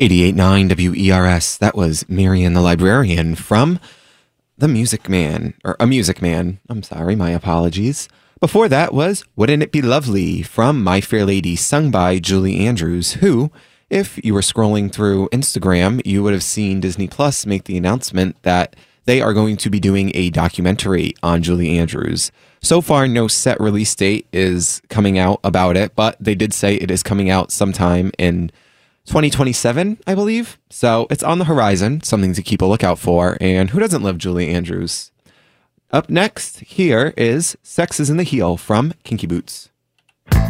88.9 WERS. That was Marian the Librarian from The Music Man, or A Music Man. I'm sorry, my apologies. Before that was Wouldn't It Be Lovely from My Fair Lady, sung by Julie Andrews, who, if you were scrolling through Instagram, you would have seen Disney Plus make the announcement that they are going to be doing a documentary on Julie Andrews. So far, no set release date is coming out about it, but they did say it is coming out sometime in 2027, I believe. So it's on the horizon, something to keep a lookout for. And who doesn't love Julie Andrews? Up next, here is Sex is in the Heel from Kinky Boots.